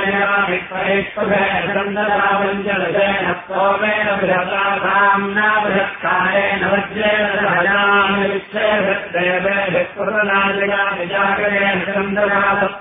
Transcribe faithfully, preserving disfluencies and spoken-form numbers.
न्दरावञ्जलसेन Somen बृहतासाम्ना बृहत्कारेण वज्रेण सहजान् विश्वेभिर्देवेभिः पुरनादिगानि जागरेण Chandana